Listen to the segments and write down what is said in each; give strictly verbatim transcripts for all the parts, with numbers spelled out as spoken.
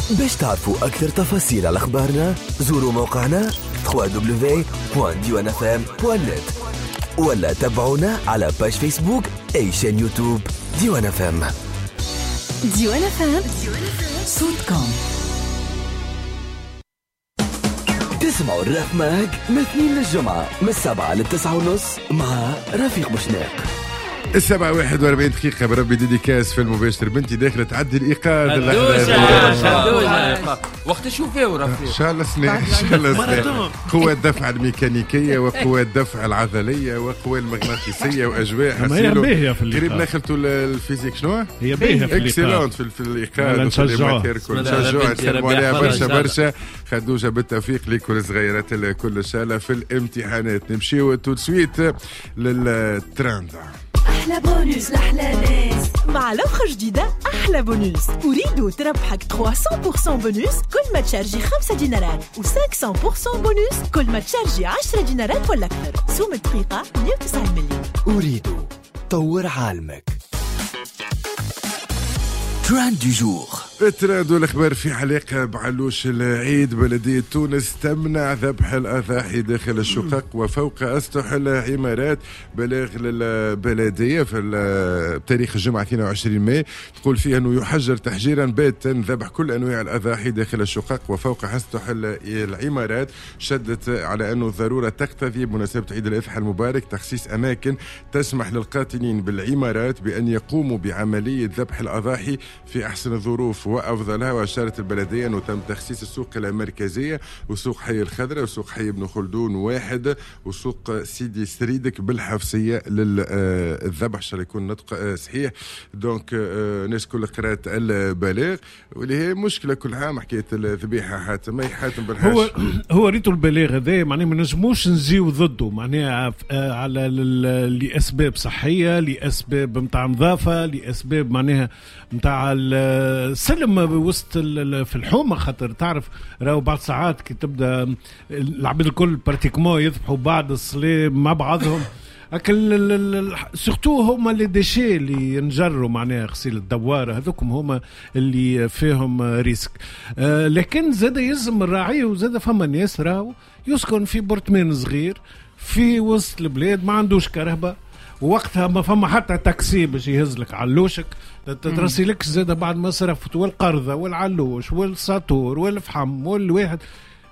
باش تعرفوا أكثر تفاصيل على أخبارنا زوروا موقعنا دبليو دبليو دبليو دوت ديوان اف ام دوت نت ولا تابعونا على باج فيسبوك أي شان يوتيوب ديوان اف ام. ديوان اف ام صوتكم. تسمعوا الراب ماج من الاثنين للجمعة من السبعة للتسعة ونص مع رفيق بوشناق. السبعة واحد واربعين دقيقة بربي ديديكاس في المباشر. بنتي داخلة تعدي الإيقاظ وقت تشوفيه ورفيق إن شاء الله سنة إن شاء الله سنة. قوى الدفع الميكانيكية وقوى الدفع العضلية وقوى المغناطيسية وأجواء حسيلو قريب ناخلتوا الفيزيك. شنو هي باهية في اكسلونت في, في الإيقاظ نشجعوا نشجعوا نسلموا عليها برشا برشا. خدوجة بالتوفيق لكل الصغيرات كل شالة في الامتحانات. نمشيو تو سويت للترند. أحلى بونوس لأحلى ناس مع لوحة جديدة. أحلى بونوس أريد تربحك ثلاثمية بالمية بونوس كل ما تشارجي خمسة دينارات و خمسمية بالمية بونوس كل ما تشارجي عشرة دينارات ولا أكثر. سوم الدقيقة مية وتسعين مليون. أريد طور عالمك. ترند دو جور. الترند والأخبار في علاقة بعلوش العيد. بلدية تونس تمنع ذبح الأضاحي داخل الشقق وفوق أسطح العمارات. بلاغ للبلدية في تاريخ الجمعة اثنين وعشرين ماي تقول فيها أنه يحجر تحجيرا باتا ذبح كل أنواع الأضاحي داخل الشقق وفوق أسطح العمارات. شدت على أنه الضرورة تقتضي بمناسبة عيد الأضحى المبارك تخصيص أماكن تسمح للقاطنين بالعمارات بأن يقوموا بعملية ذبح الأضاحي في أحسن الظروف وأفضلها. وأشارت البلدية أنه تم تخصيص السوق المركزية وسوق حي الخضراء وسوق حي ابن خلدون واحد وسوق سيدي سريدك بالحفصية للذبح. شال يكون نطق صحيح. دونك ناس كل قرأت البلاغ واللي هي مشكلة كل عام حكاية الذبيحة. حاتم أي حاتم بالحاج هو هو ريتو البلاغ هذا معناه ما نجموش نزيو ضده معناه على لأسباب صحية لأسباب متاع نظافة لأسباب معناها متاع السلم وسط في الحومة. خاطر تعرف راهو بعض ساعات كي تبدا العباد الكل براتيكمون يذبحوا بعد الصلاة مع بعضهم اكل سورتو هما اللي ديشي اللي ينجروا معناها غسيل الدواره هذوكم هما اللي فيهم ريسك. آه لكن زاد يلزم الراعي وزاد فما ناس راهو يسكن في بورتمان صغير في وسط البلاد ما عندوش كهرباء ووقتها ما فما حتى تاكسي باش يهزلك علوشك تترسلك زاد بعد ما صرفت والقرضة والعلوش والساطور والفحم والواحد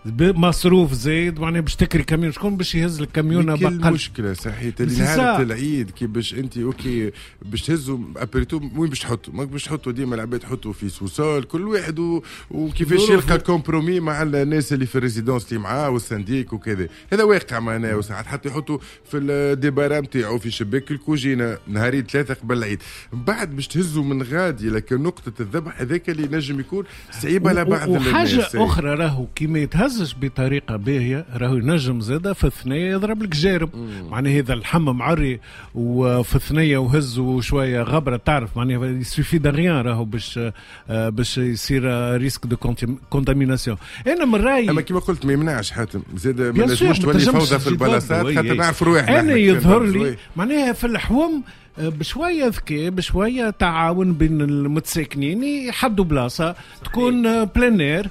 مصروف زايد معناه باش تكري كاميون. شكون باش يهز لك كاميونه بقى؟ المشكله صحيح نهار العيد كي باش انت اوكي باش تهزوا ابريتو وين باش تحطوا ما باش تحطوا ديما العباد تحطوا في سوسول كل واحد و... وكيفاش يلقى كومبرومي مع الناس اللي في الريزيدونس اللي معاه والسنديك وكذا. هذا واقع معنا وساعات حتى يحطوا في الديبارام تاعو في شباك الكوجينه نهارين ثلاثه قبل العيد. بعد باش تهزوا من غادي لكن نقطه الذبح هذاك اللي نجم يكون صعيب على بعض الناس. وحاجه اخرى راهو كيما يتهز بطريقه باهيه راهو ينجم زاده في الثنيه يضرب لك جارب معناه هذا اللحم معري وفي الثنيه وهز وشويه غبره تعرف معناه يسوفي دا ريان راهو باش آه باش يصير ريسك دو كونتاميناسيون. انا من رايي اما كيما قلت ما يمنعش حاتم زاد ما لازمش تولي فوضى في البلاصات خاطر نعرف روحنا. انا يظهر لي معناها في الحوم بشويه ذكاء بشويه تعاون بين المتساكنين يحدوا بلاصه تكون بلانير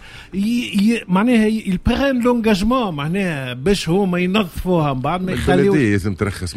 معناها البران لونجاجمون معناها باش هما ينظفوها من بعد ما يخليو. لازم ترخص